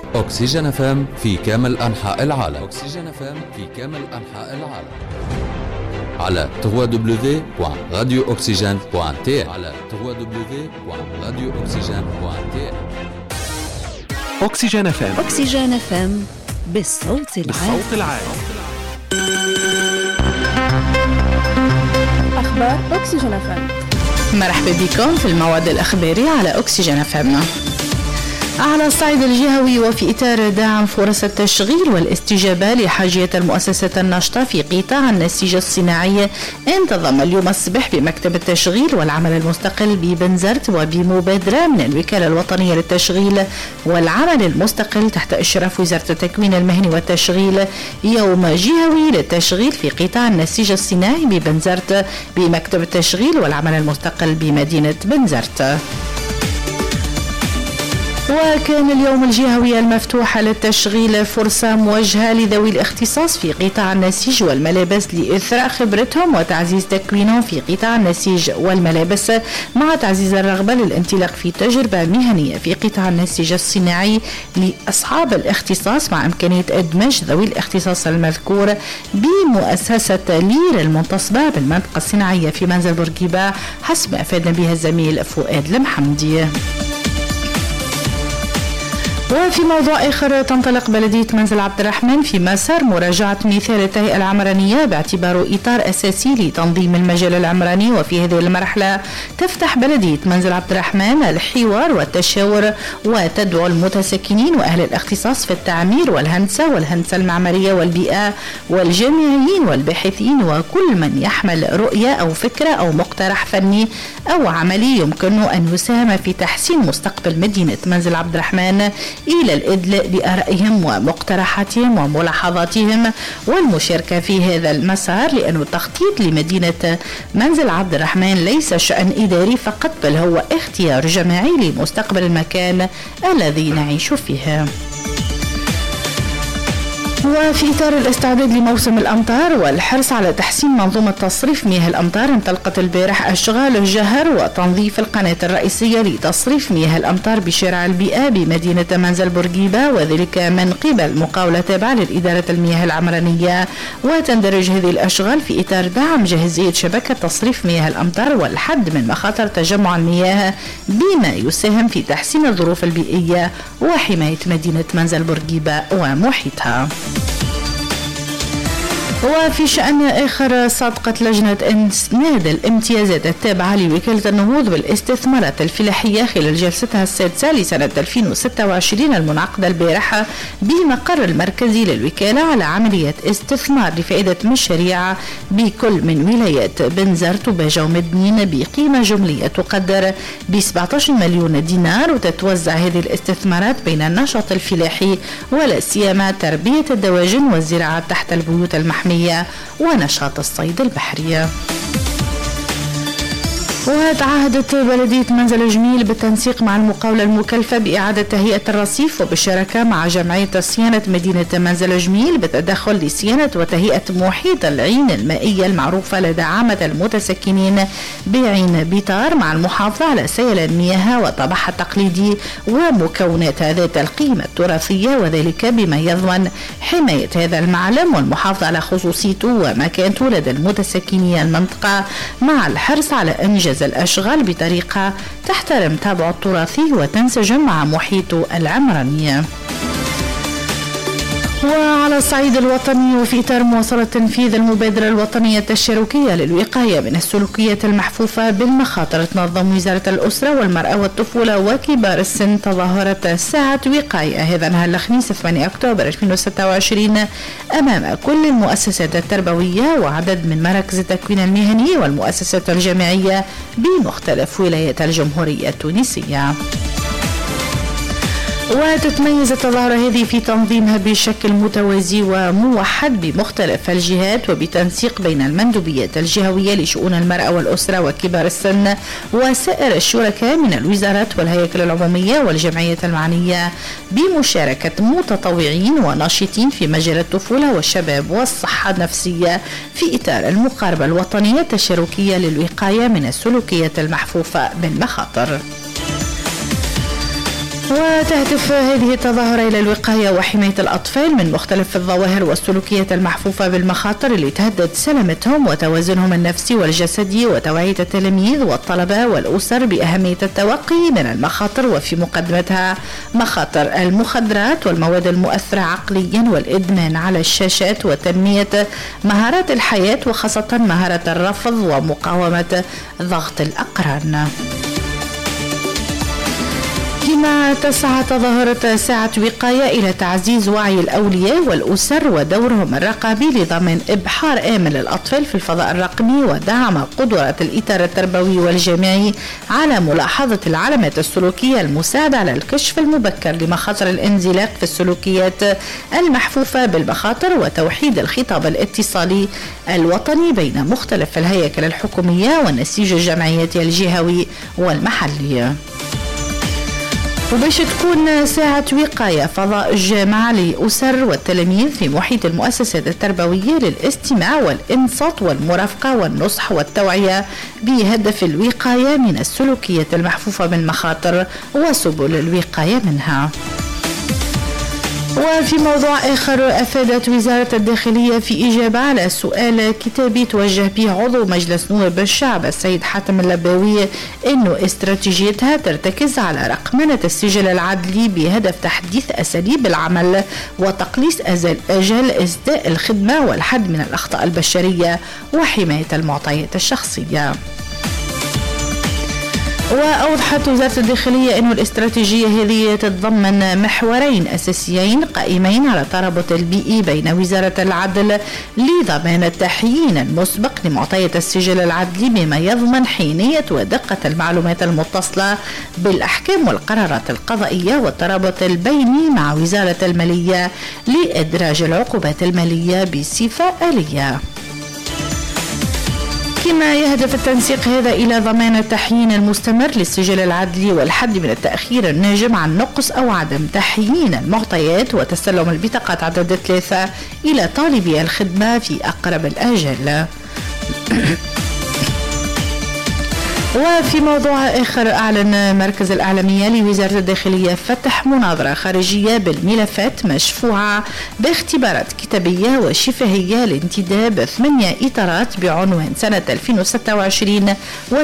أكسجين FM في كامل أنحاء العالم. أكسجين FM في كامل أنحاء العالم على www.radiooxygene.tl على www.radiooxygene.tl. أكسجين FM. أكسجين FM بالصوت العالي. أخبار أكسجين FM. مرحبا بكم في الموعد الأخباري على أكسجين FM. على الصعيد الجهوي وفي إطار دعم فرص التشغيل والاستجابة لحاجية المؤسسات الناشطة في قطاع النسيج الصناعي، انتظم اليوم الصبح بمكتب التشغيل والعمل المستقل ببنزرت وبمبادرة من الوكالة الوطنية للتشغيل والعمل المستقل تحت إشراف وزارة التكوين المهني والتشغيل يوم جهوي للتشغيل في قطاع النسيج الصناعي ببنزرت بمكتب التشغيل والعمل المستقل بمدينة بنزرت. وكان اليوم الجهوي المفتوح للتشغيل فرصة موجهة لذوي الاختصاص في قطاع النسيج والملابس لإثراء خبرتهم وتعزيز تكوينهم في قطاع النسيج والملابس، مع تعزيز الرغبة للانطلاق في تجربة مهنية في قطاع النسيج الصناعي لأصحاب الاختصاص، مع إمكانية إدماج ذوي الاختصاص المذكور بمؤسسة لير المنتصبة بالمنطقة الصناعية في منزل بورقيبة، حسب ما أفاد بها الزميل فؤاد المحمدي. وفي موضوع آخر، تنطلق بلدية منزل عبد الرحمن في مسار مراجعة مثال التهيئة العمرانية باعتباره إطار أساسي لتنظيم المجال العمراني، وفي هذه المرحلة تفتح بلدية منزل عبد الرحمن الحوار والتشاور وتدعو المتسكنين وأهل الاختصاص في التعمير والهندسة المعمارية والبيئة والجامعيين والباحثين وكل من يحمل رؤية أو فكرة أو مقترح فني أو عملي يمكنه أن يساهم في تحسين مستقبل مدينة منزل عبد الرحمن إلى الإدلاء بآرائهم ومقترحاتهم وملاحظاتهم والمشاركة في هذا المسار، لأن التخطيط لمدينة منزل عبد الرحمن ليس شأن إداري فقط، بل هو اختيار جماعي لمستقبل المكان الذي نعيش فيه. وفي إطار الاستعداد لموسم الأمطار والحرص على تحسين منظومة تصريف مياه الأمطار، انطلقت البارح أشغال الجهر وتنظيف القناة الرئيسية لتصريف مياه الأمطار بشارع البيئة بمدينة منزل بورقيبة، وذلك من قبل مقاولة تابعة للإدارة المياه العمرانية. وتندرج هذه الأشغال في إطار دعم جاهزية شبكة تصريف مياه الأمطار والحد من مخاطر تجمع المياه، بما يساهم في تحسين الظروف البيئية وحماية مدينة منزل بورقيبة ومحيطها. وفي شأن آخر، صادقت لجنة إسناد الامتيازات التابعة لوكالة النهوض بالاستثمارات الفلاحية خلال جلستها السادسة لسنة 2026 المنعقدة البارحة بمقر المركزي للوكالة على عملية استثمار لفائدة مشاريع بكل من ولايات بنزرت وباجة ومدنين بقيمة جملية تقدر ب 17 مليون دينار، وتتوزع هذه الاستثمارات بين النشاط الفلاحي ولا سيما تربية الدواجن والزراعة تحت البيوت المحمية ونشاط الصيد البحري. وتعهدت بلدية منزل جميل بالتنسيق مع المقاولة المكلفة بإعادة تهيئة الرصيف وبالشراكة مع جمعية صيانة مدينة منزل جميل بالتدخل لصيانة وتهيئة محيط العين المائية المعروفة لدى عامة المتسكنين بعين بيطار، مع المحافظة على سيلان مياهها وطبعها التقليدي ومكونات ذات القيمة التراثية، وذلك بما يضمن حماية هذا المعلم والمحافظة على خصوصيته ومكانته لدى المتسكنين المنطقة، مع الحرص على إنجاز الأشغال بطريقة تحترم طابعه التراثي وتنسجم مع محيطه العمراني. وعلى الصعيد الوطني، وفي إطار مواصلة تنفيذ المبادرة الوطنية التشاركية للوقاية من السلوكيات المحفوفة بالمخاطر، تنظم وزارة الأسرة والمرأة والطفولة وكبار السن تظاهرة ساعة وقاية هذا نهار الخميس 8 أكتوبر 2026 أمام كل المؤسسات التربوية وعدد من مراكز التكوين المهني والمؤسسات الجامعية بمختلف ولايات الجمهورية التونسية. وتتميز التظاهرة هذه في تنظيمها بشكل متوازي وموحد بمختلف الجهات وبتنسيق بين المندوبيات الجهوية لشؤون المرأة والأسرة وكبار السن وسائر الشركاء من الوزارات والهياكل العمومية والجمعيات المعنية، بمشاركة متطوعين وناشطين في مجال الطفولة والشباب والصحة النفسية في إطار المقاربة الوطنية التشاركية للوقاية من السلوكيات المحفوفة بالمخاطر. وتهدف هذه التظاهرة إلى الوقاية وحماية الأطفال من مختلف الظواهر والسلوكيات المحفوفة بالمخاطر اللي تهدد سلامتهم وتوازنهم النفسي والجسدي، وتوعية التلاميذ والطلبة والأسر بأهمية التوقي من المخاطر، وفي مقدمتها مخاطر المخدرات والمواد المؤثرة عقليا والإدمان على الشاشات، وتنمية مهارات الحياة وخاصة مهارة الرفض ومقاومة ضغط الأقران. كما تسعى تظاهرة ساعة وقاية إلى تعزيز وعي الأولياء والأسر ودورهم الرقابي لضمان إبحار آمن للأطفال في الفضاء الرقمي، ودعم قدرة الإطار التربوي والجامعي على ملاحظة العلامات السلوكية المساعدة على الكشف المبكر لمخاطر الانزلاق في السلوكيات المحفوفة بالمخاطر، وتوحيد الخطاب الاتصالي الوطني بين مختلف الهياكل الحكومية والنسيج الجمعياتي الجهوي والمحلي. وباش تكون ساعة وقاية فضاء جامع لأسر والتلاميذ في محيط المؤسسات التربوية للاستماع والإنصات والمرافقة والنصح والتوعية بهدف الوقاية من السلوكيات المحفوفة بالمخاطر وسبل الوقاية منها. وفي موضوع آخر، أفادت وزارة الداخلية في إجابة على سؤال كتابي توجه به عضو مجلس نواب الشعب السيد حاتم اللباوي أنه استراتيجيتها ترتكز على رقمنة السجل العدلي بهدف تحديث أساليب العمل وتقليص أجل إسداء الخدمة والحد من الأخطاء البشرية وحماية المعطيات الشخصية. وأوضحت وزارة الداخلية أن الاستراتيجية هذه تتضمن محورين أساسيين قائمين على الترابط البيئي بين وزارة العدل لضمان التحيين المسبق لمعطيات السجل العدلي بما يضمن حينية ودقة المعلومات المتصلة بالأحكام والقرارات القضائية، والترابط البيني مع وزارة المالية لإدراج العقوبات المالية بصفة آلية. كما يهدف التنسيق هذا إلى ضمان التحيين المستمر للسجل العدلي والحد من التأخير الناجم عن نقص أو عدم تحيين المعطيات وتسلم البطاقات عدد 3 إلى طالبي الخدمة في أقرب الآجال. وفي موضوع آخر، أعلن مركز الإعلامية لوزارة الداخلية فتح مناظرة خارجية بالملفات مشفوعة باختبارات كتابية وشفهية لانتداب 8 إطارات بعنوان سنة 2026